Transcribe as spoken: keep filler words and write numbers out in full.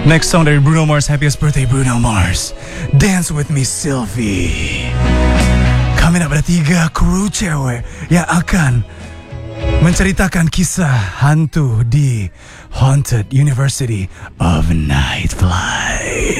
Next song dari Bruno Mars, Happiest Birthday Bruno Mars. Dance with me Sylvie. Kami nak ada tiga kru cewek yang akan menceritakan kisah hantu di Haunted University of Night Flight.